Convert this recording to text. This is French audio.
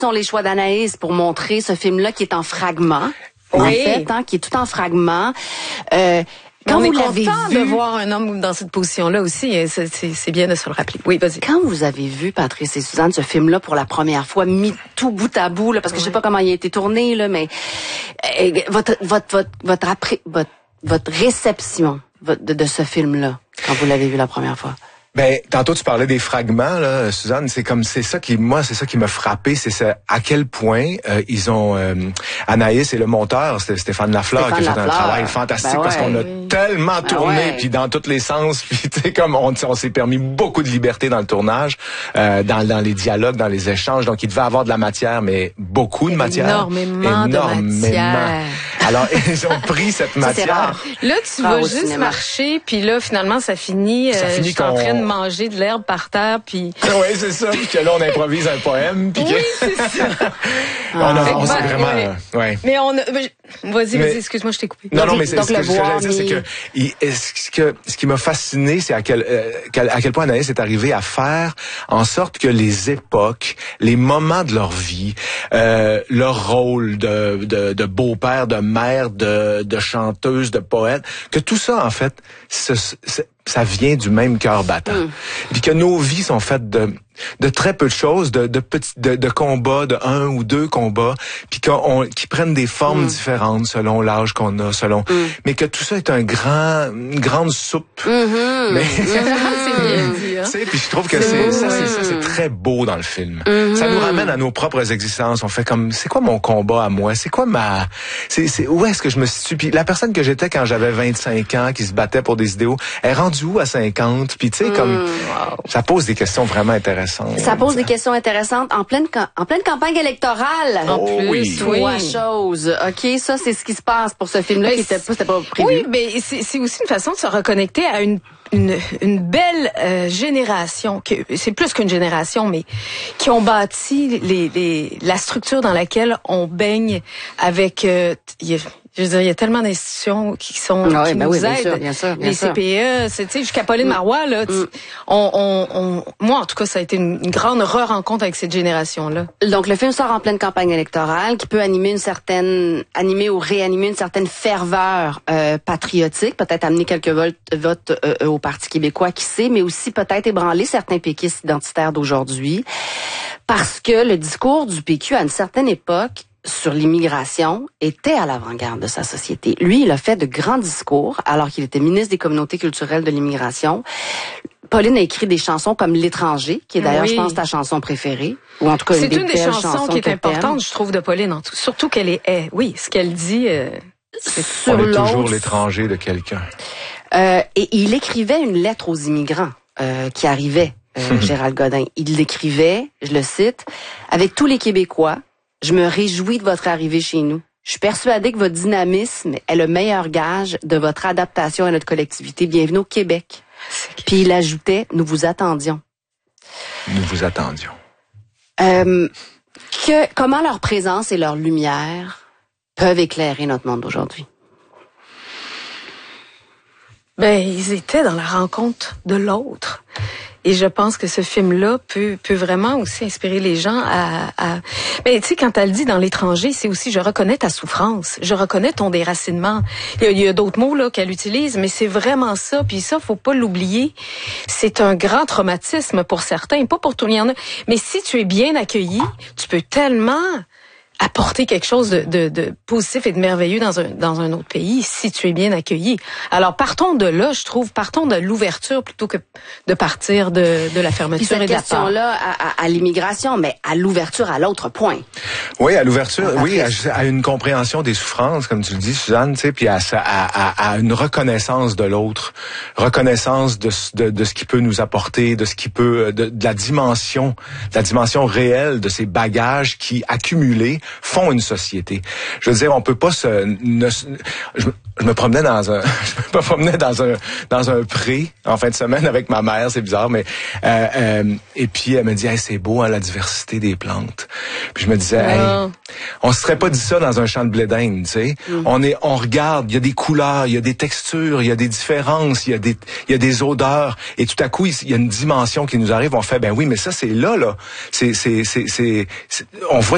sont les choix d'Anaïs pour montrer ce film-là qui est en fragments? Oui. En fait, qui est tout en fragments. Quand Quand on vous est l'avez content vu, de voir un homme dans cette position-là aussi, c'est bien de se le rappeler. Oui, vas-y. quand vous avez vu, Patrice et Suzanne, ce film-là pour la première fois, mis tout bout à bout, là, parce que je sais pas comment il a été tourné, là, mais votre réception de ce film-là, quand vous l'avez vu la première fois. Ben, tantôt tu parlais des fragments, là, Suzanne. C'est ça qui m'a frappé, c'est ça, à quel point ils ont Anaïs et le monteur, c'était Stéphane Lafleur, qui a fait un travail fantastique parce qu'on a tellement tourné, puis dans tous les sens, puis tu sais, comme on s'est permis beaucoup de liberté dans le tournage, dans les dialogues, dans les échanges. Donc il devait avoir de la matière, mais beaucoup de matière, énormément de matière. Alors ils ont pris cette matière. Là, tu vas juste marcher, puis là, finalement, ça finit je suis en train de manger de l'herbe par terre, puis... Oui, c'est ça. Puis que là, on improvise un poème. Puis oui, c'est ça. on s'est vraiment... Ouais. Mais Vas-y, excuse-moi, je t'ai coupé. Non, mais ce que j'allais dire, c'est que ce qui m'a fasciné, c'est à quel point Anaïs est arrivée à faire en sorte que les époques, les moments de leur vie, leur rôle de beau-père, de mère, de chanteuse, de poète, que tout ça, en fait, ça vient du même cœur battant. Puis que nos vies sont faites de très peu de choses, de combats, de 1 ou 2 combats, puis qui prennent des formes différentes selon l'âge qu'on a, mais que tout ça est une grande soupe. Mais c'est bien dit, hein? Puis je trouve que c'est très beau dans le film. Ça nous ramène à nos propres existences. On fait comme, c'est quoi mon combat à moi? C'est quoi où est-ce que je me situe? Puis la personne que j'étais quand j'avais 25 ans, qui se battait pour des idéaux, est rendue où à 50? Puis tu sais, comme, ça pose des questions vraiment intéressantes. Ça pose des questions intéressantes en pleine campagne électorale. En plus, Trois choses. OK, ça, c'est ce qui se passe pour ce film-là qui c'était pas prévu. Oui, mais c'est aussi une façon de se reconnecter à une belle génération, c'est plus qu'une génération, mais qui ont bâti la structure dans laquelle on baigne avec... je veux dire, il y a tellement d'institutions qui nous aident. Bien sûr, les CPE, tu sais, jusqu'à Pauline Marois, là. Moi, en tout cas, ça a été une grande re-rencontre avec cette génération-là. Donc, le film sort en pleine campagne électorale, qui peut animer ou réanimer une certaine ferveur patriotique, peut-être amener quelques votes au Parti québécois, qui sait, mais aussi peut-être ébranler certains péquistes identitaires d'aujourd'hui, parce que le discours du PQ à une certaine époque sur l'immigration était à l'avant-garde de sa société. Lui, il a fait de grands discours alors qu'il était ministre des communautés culturelles de l'immigration. Pauline a écrit des chansons comme L'étranger, qui est d'ailleurs, je pense, ta chanson préférée, ou en tout cas c'est une des chansons qui est importante, je trouve, de Pauline. Surtout qu'elle est, ce qu'elle dit, on est toujours l'étranger de quelqu'un. Et il écrivait une lettre aux immigrants qui arrivaient, Gérald Godin. Il l'écrivait, je le cite, « Avec tous les Québécois, je me réjouis de votre arrivée chez nous. Je suis persuadée que votre dynamisme est le meilleur gage de votre adaptation à notre collectivité. Bienvenue au Québec. » Puis il ajoutait, « Nous vous attendions. » Nous vous attendions. Comment leur présence et leur lumière peuvent éclairer notre monde d'aujourd'hui? Ils étaient dans la rencontre de l'autre. Et je pense que ce film-là peut vraiment aussi inspirer les gens tu sais, quand elle dit dans l'étranger, c'est aussi, je reconnais ta souffrance, je reconnais ton déracinement. Il y a d'autres mots, là, qu'elle utilise, mais c'est vraiment ça. Puis ça, faut pas l'oublier. C'est un grand traumatisme pour certains, pas pour tout le monde. Mais si tu es bien accueilli, tu peux tellement apporter quelque chose de positif et de merveilleux dans un autre pays si tu es bien accueilli. Alors partons de là, je trouve, partons de l'ouverture plutôt que de partir de la fermeture et de la peur. Cette question-là à l'immigration, mais à l'ouverture à l'autre point. Oui, à l'ouverture, à une compréhension des souffrances, comme tu le dis, Suzanne, tu sais, puis à une reconnaissance de l'autre, reconnaissance de ce qui peut nous apporter, de ce qui peut, de la dimension réelle de ces bagages qui accumulés font une société. Je veux dire, on peut pas je me promenais dans un pré en fin de semaine avec ma mère, c'est bizarre, mais et puis elle me dit, hey, c'est beau, hein, la diversité des plantes. Puis je me disais, hey, on se serait pas dit ça dans un champ de blé d'Inde, tu sais. On regarde, il y a des couleurs, il y a des textures, il y a des différences, il y a des odeurs, et tout à coup il y a une dimension qui nous arrive. On fait, ben oui, mais ça c'est là. On voit